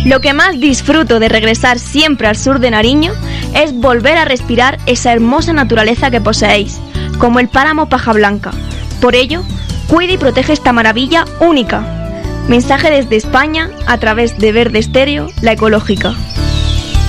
Lo que más disfruto de regresar siempre al sur de Nariño es volver a respirar esa hermosa naturaleza que poseéis, como el páramo Paja Blanca. Por ello, cuida y protege esta maravilla única. Mensaje desde España a través de Verde Estéreo, la ecológica.